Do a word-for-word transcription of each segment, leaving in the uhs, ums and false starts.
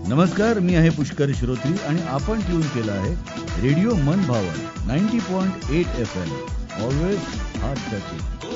नमस्कार, मी आहे पुष्कर श्रोत्री आणि आपण ट्यून केलं आहे रेडिओ मन भावन ninety point eight F M. Always heart touching.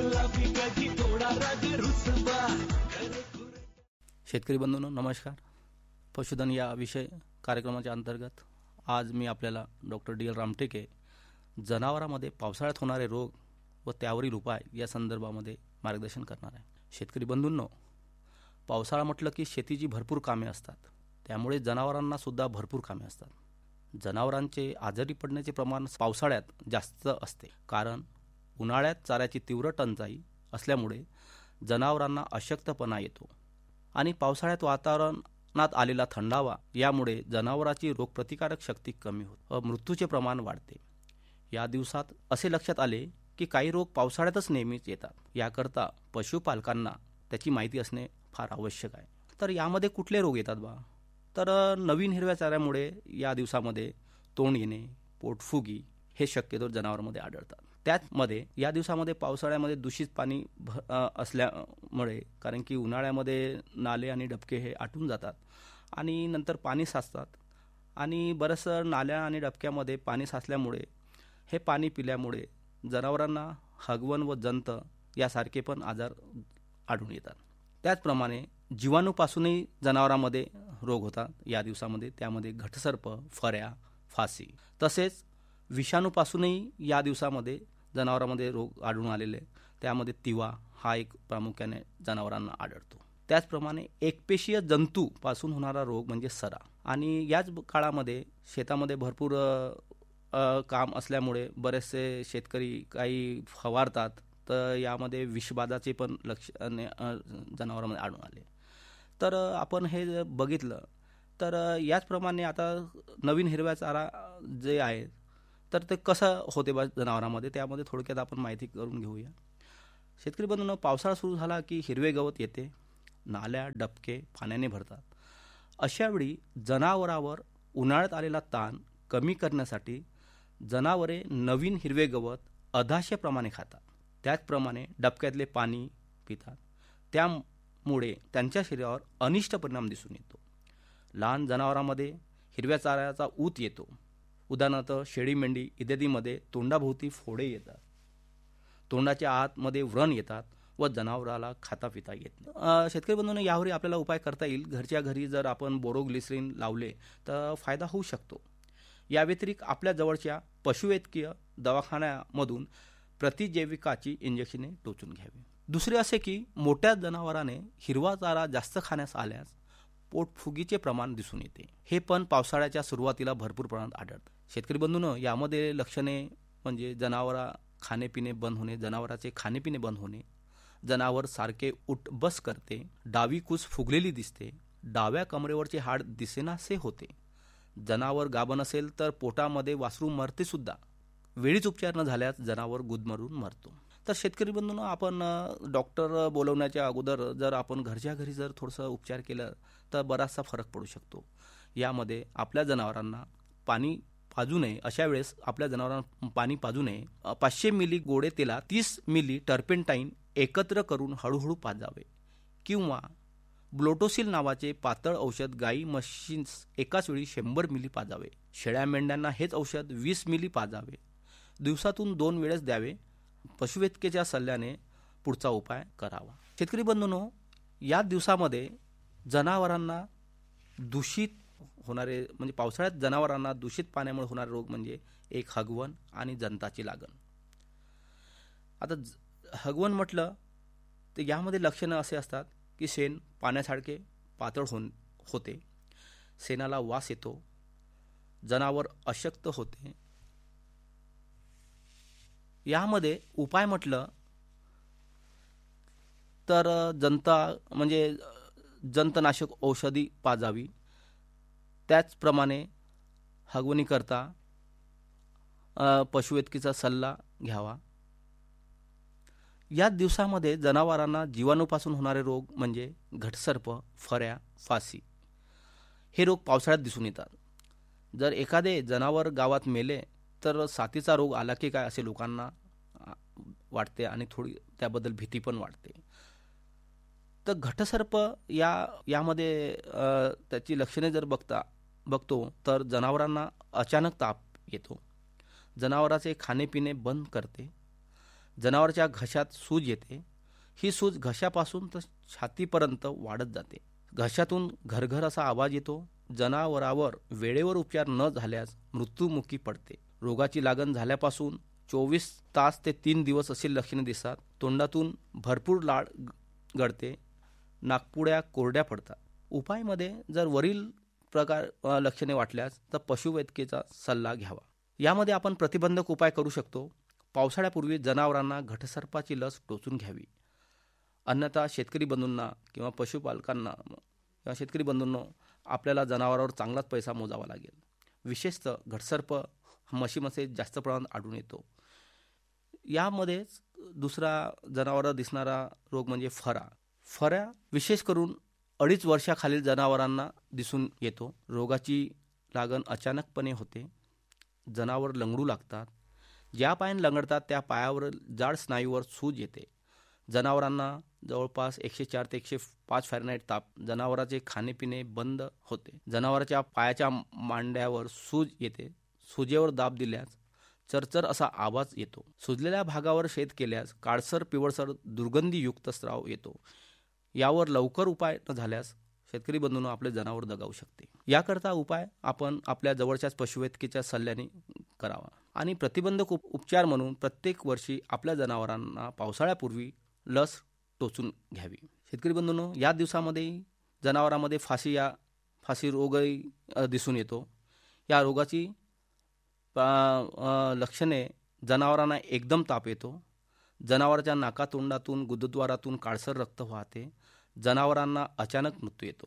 शेतकरी बंधूंनो नमस्कार. पशुधन या विषय कार्यक्रमाच्या अंतर्गत आज मी आपल्याला डॉक्टर डी एल रामटेके जनावरांमध्ये पावसाळ्यात होणारे रोग व त्यावरील उपाय या संदर्भामध्ये मार्गदर्शन करणार आहे. शेतकरी बंधूंनो, पावसाळा म्हटलं की शेतीची भरपूर कामे असतात, त्यामुळे जनावरांना सुद्धा भरपूर कामे असतात. जनावरांचे आजारी पडण्याचे प्रमाण पावसाळ्यात जास्त असते, कारण उन्हाळ्यात चाऱ्याची तीव्र टंचाई असल्यामुळे जनावरांना अशक्तपणा येतो आणि पावसाळ्यात वातावरणात आलेला थंडावा यामुळे जनावराची रोगप्रतिकारक शक्ती कमी होते व मृत्यूचे प्रमाण वाढते. या दिवसात असे लक्षात आले की काही रोग पावसाळ्यातच नेहमीच येतात. याकरता पशुपालकांना त्याची माहिती असणे फार आवश्यक आहे. तर यामध्ये कुठले रोग येतात बा? तर नवीन हिरव्या चाऱ्यामुळे या दिवसामध्ये तोंड येणे, पोटफुगी हे शक्यतो जनावरांमध्ये आढळतात. त्यामध्ये या दिवसामध्ये पावसाळ्यामध्ये दूषित पाणी भ असल्यामुळे, कारण की उन्हाळ्यामध्ये नाले आणि डबके हे आटून जातात आणि नंतर पाणी साचतात आणि बरंचसं नाल्या आणि डबक्यामध्ये पाणी साचल्यामुळे हे पाणी पिल्यामुळे जनावरांना हगवण व जंत यासारखे पण आजार आढळून येतात. त्याचप्रमाणे जीवाणूपासूनही जनावरांमध्ये रोग होतात या दिवसामध्ये. त्यामध्ये घटसर्प, फऱ्या, फासी तसेच विषाणूपासूनही या दिवसामध्ये जनावरांमध्ये रोग आढळून आलेले, त्यामध्ये तिवा हा एक प्रामुख्याने जनावरांना आढळतो. त्याचप्रमाणे एकपेशीय जंतूपासून होणारा रोग म्हणजे सरा. आणि याच काळामध्ये शेतामध्ये भरपूर काम असल्यामुळे बरेचसे शेतकरी काही फवारतात, तर यामध्ये विषबाधाचे पण लक्ष जनावरांमध्ये आढळून आले. तर आपण हे बघितलं तर याचप्रमाणे आता नवीन हिरव्या चारा जे आहे तर ते कसं होते बा जनावरांमध्ये, त्यामध्ये थोडक्यात आपण माहिती करून घेऊया. शेतकरी बंधूंनो, पावसाळा सुरू झाला की हिरवे गवत येते, नाल्या डबके पाण्याने भरतात. अशावेळी जनावरावर उन्हाळ्यात आलेला ताण कमी करण्यासाठी जनावरे नवीन हिरवे गवत अधाशेप्रमाणे खातात. त्याचप्रमाणे डबक्यातले पाणी पितात. त्यामुळे त्यांच्या शरीरावर अनिष्ट परिणाम दिसून येतो. लहान जनावरांमध्ये हिरव्या चाऱ्याचा ऊत येतो. उदाहरणार्थ शेळी, मेंढी इत्यादीमध्ये तोंडाभोवती फोडे येतात, तोंडाच्या आतमध्ये व्रण येतात व जनावराला खाता पिता येत नाही. शेतकरी बंधूंनो, यावर आपल्याला उपाय करता येईल. घरच्या घरी जर आपण बोरोग्लिसरीन लावले तर फायदा होऊ शकतो. या व्यतिरिक्त आपल्या जवळच्या पशुवैद्यकीय दवाखान्यामधून प्रतिजैविकाची इंजेक्शने टोचून घ्यावी. दुसरे असे की मोठ्या जनावराने हिरवा चारा जास्त खाण्यास आल्यास पोटफुगीचे प्रमाण दिसून येते. हे पण पावसाळ्याच्या सुरुवातीला भरपूर प्रमाणात आढळतं. शेतकरी बंधूंनो, यामध्ये लक्षणे म्हणजे जनावरा खाणेपिणे बंद होणे, जनावराचे खाणेपिणे बंद होणे, जनावर सारखे उठ बस करते, डावी कूस फुगलेली दिसते, डाव्या कमरेवरचे हाड दिसेनासे होते, जनावर गाभण असेल तर पोटामध्ये वासरू मरते सुद्धा, वेळीच उपचार न झाल्यास जनावर गुदमरून मरतो. तर शेतकरी बंधूंनो, आपण डॉक्टर बोलवण्याच्या अगोदर जर आपण घरच्या घरी जर थोडंसं उपचार केलं तर बराचसा फरक पडू शकतो. यामध्ये आपल्या जनावरांना पाणी पाजू नये. अशा वेळेस आपल्या जनावरांना पाणी पाजू नये. पाचशे मिली गोडे तेला तीस मिली टर्पेंटाईन एकत्र करून हळूहळू पाजावे किंवा ब्लोटोसिल नावाचे पातळ औषध गाई म्हशींस एकाच वेळी शंभर मिली पाजावे. शेळ्या मेंढ्यांना हेच औषध वीस मिली पाजावे. दिवसातून दोन वेळेस द्यावे. पशुवैद्यकीच्या सल्ल्याने पुढचा उपाय करावा. शेतकरी बंधूंनो, या दिवसामध्ये जनावरांना दूषित होणारे म्हणजे पावसाळ्यात जनावरांना दूषित पाण्यामुळे होणारे रोग म्हणजे एक हगवण आणि जंताची लागण. आता हगवण म्हटलं तर यामध्ये लक्षणं असे असतात की शेण पाण्यासारखे पातळ हो होते, शेणाला वास येतो, जनावर अशक्त होते. यामध्ये उपाय म्हटलं तर जंता म्हणजे जंतनाशक औषधी पाजावी. त्याचप्रमाणे हगवणीकरता पशुवैद्यकीचा सल्ला घ्यावा. या दिवसामध्ये जनावरांना जीवाणूपासून होणारे रोग म्हणजे घटसर्प, फऱ्या, फासी हे रोग पावसाळ्यात दिसून येतात. जर एखादे जनावर गावात मेले तर साथीचा रोग आला की काय असे लोकांना वाटते आणि थोडी त्याबद्दल भीती पण वाटते. तर घटसर्प या यामध्ये अ, त्याची लक्षणे जर बघता बघतो तर जनावरांना अचानक ताप येतो, जनावराचे खाणेपिणे बंद करते, जनावराच्या घशात सूज येते, ही सूज घशापासून तर छातीपर्यंत वाढत जाते, घशातून घरघर असा आवाज येतो, जनावरावर वेळेवर उपचार न झाल्यास मृत्युमुखी पडते, रोगाची लागण झाल्यापासून चोवीस तास ते तीन दिवस अशी लक्षणे दिसतात, तोंडातून भरपूर लाळ गळते, नाकपुड्या कोरड्या पडतात. उपायमध्ये जर वरील प्रकार अ, लक्षणे वाटल्यास तर पशुवैद्यकीचा सल्ला घ्यावा. यामध्ये आपण प्रतिबंधक उपाय करू शकतो. पावसाळ्यापूर्वी जनावरांना घटसर्पाची लस टोचून घ्यावी. अन्यथा शेतकरी बंधूंना किंवा पशुपालकांना किंवा शेतकरी बंधूंनो आपल्याला जनावरांवर चांगलाच पैसा मोजावा लागेल. विशेषतः घटसर्प म्हशीमध्ये जास्त प्रमाणात आढळून येतो. यामध्येच दुसरा जनावरांवर दिसणारा रोग म्हणजे फरा. फरा विशेष करून अडीच वर्षाखालील जनावरांना दिसून येतो. रोगाची लागण अचानकपणे होते, जनावर लंगडू लागतात, ज्या पायाने लंगडतात त्या पायावर जाड स्नायूवर सूज येते, जनावरांना जवळपास एकशे चार ते एकशे पाच फॅरनाईट ताप, जनावराचे खाणेपिणे बंद होते, जनावराच्या पायाच्या मांड्यावर सूज येते, सुजेवर दाब दिल्यास चरचर असा आवाज येतो, सुजलेल्या भागावर शेत केल्यास काळसर पिवळसर दुर्गंधीयुक्त स्राव येतो. यावर लवकर उपाय न झाल्यास शेतकरी बंधूंनो आपले जनावर दगावू शकते. याकरता उपाय आपण आपल्या जवळच्याच पशुवैद्यकीच्या सल्ल्याने करावा. आणि प्रतिबंधक उप उपचार म्हणून प्रत्येक वर्षी आपल्या जनावरांना पावसाळ्यापूर्वी लस टोचून घ्यावी. शेतकरी बंधूंनो या दिवसामध्ये जनावरांमध्ये फाशी या फाशी रोगही अ, दिसून येतो. या रोगाची अ, अ, लक्षणे जनावरांना एकदम ताप येतो, जनावराच्या नाकातोंडातून गुदद्वारातून काळसर रक्त वाहते, जनावरांना अचानक मृत्यू येतो.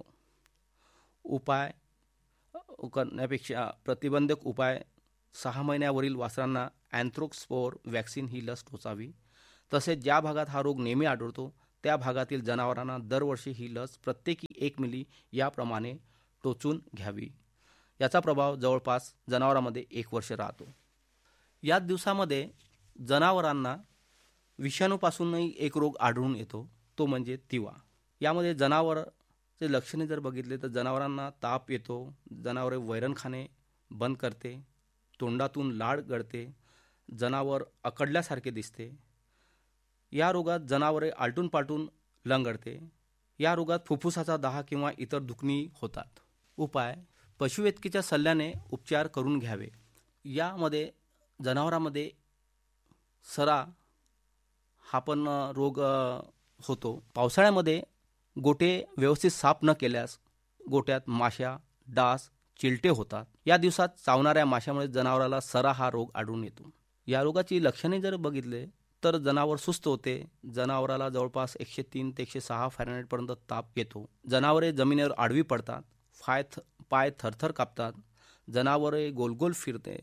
उपाय करण्यापेक्षा प्रतिबंधक उपाय सहा महिन्यावरील वासरांना अँथ्रोक्सपोर वॅक्सिन ही लस टोचावी. तसेच ज्या भागात हा रोग नेहमी आढळतो त्या भागातील जनावरांना दरवर्षी ही लस प्रत्येकी एक मिली याप्रमाणे टोचून घ्यावी. याचा प्रभाव जवळपास जनावरांमध्ये एक वर्ष राहतो. या दिवसामध्ये जनावरांना विषाणूपासूनही एक रोग आढळून येतो, तो म्हणजे तिवा. यामध्ये जनावरचे लक्षणे जर बघितले तर जनावरांना ताप येतो, जनावरे वैरण खाणे बंद करते, तोंडातून लाळ गळते, जनावर अकडल्यासारखे दिसते. या रोगात जनावरे आलटून पालटून लंगडते. या रोगात फुफ्फुसाचा दाह किंवा इतर दुखणी होतात. उपाय पशुवैद्यकीच्या सल्ल्याने उपचार करून घ्यावे. यामध्ये जनावरांमध्ये सरा हा पण अ, रोग अ, होतो. पावसाळ्यामध्ये गोटे व्यवस्थित साफ न केल्यास गोट्यात माश्या, डास, चिलटे होतात. या दिवसात चावणाऱ्या माशामुळे जनावराला सरा हा रोग आढळून येतो. या रोगाची लक्षणे जर बघितले तर जनावर सुस्त होते, जनावराला जवळपास एकशे तीन ते एकशे सहा फॅरनहाईटपर्यंत ताप येतो, जनावरे जमिनीवर आडवी पडतात, पाय थ पाय थरथर कापतात, जनावरे गोलगोल फिरते,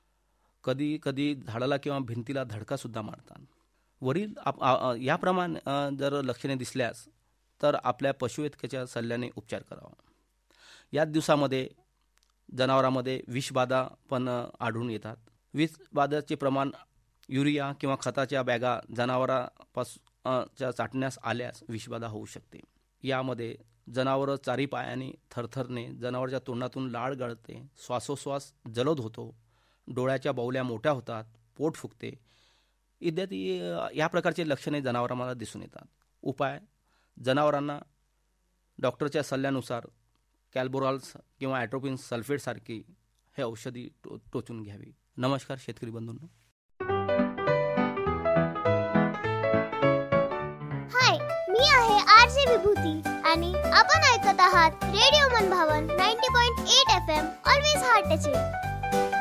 कधी कधी झाडाला किंवा भिंतीला धडकासुद्धा मारतात. वरील आप आ- आ- याप्रमाणे अ, जर लक्षणे दिसल्यास तर आपल्या पशुवैद्यकीच्या सल्ल्याने उपचार करावा. याच दिवसामध्ये जनावरांमध्ये विषबाधा पण अ, आढळून येतात. विषबाधाचे प्रमाण युरिया किंवा खताच्या बॅगा जनावरापासून च्या चाटण्यास आल्यास विषबाधा होऊ शकते. यामध्ये जनावरं चारी पायाने थरथरणे, जनावराच्या तोंडातून लाळ गळते, श्वासोश्वास जलद होतो, डोळ्याच्या बाहुल्या मोठ्या होतात, पोट फुगते इत्यादी अ, या प्रकारचे लक्षणे जनावरांना दिसून येतात. उपाय जनावरांना डॉक्टरच्या सल्ल्यानुसार कॅल्बोरॉल किंवा ॲट्रोपिन सल्फेटसारखी हे औषधी टो टोचून घ्यावी. नमस्कार शेतकरी बंधूंनो. हाय, मी आहे आर जे विभूती आणि आपण ऐकत आहात रेडिओ मनभावन ninety point eight F am always heart touching.